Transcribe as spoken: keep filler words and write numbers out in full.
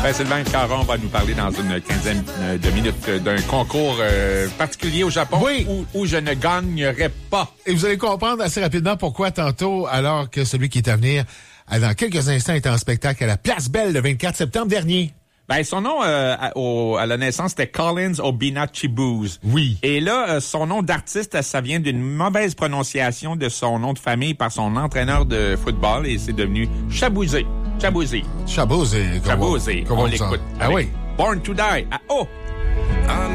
Ben, Sylvain Caron va nous parler dans une quinzaine de minutes d'un concours euh, particulier au Japon oui. où, où je ne gagnerai pas. Et vous allez comprendre assez rapidement pourquoi tantôt, alors que celui qui est à venir, dans quelques instants, est en spectacle à la Place Belle le vingt-quatre septembre dernier. Ben, son nom euh, à, au, à la naissance, c'était Collins Obina Chibuz. Oui. Et là, euh, son nom d'artiste, ça vient d'une mauvaise prononciation de son nom de famille par son entraîneur de football et c'est devenu Chabuzé. Chabuzé. Chabuzé. Chabuzé. On l'écoute. Ah oui. Born to Die. Ah, oh!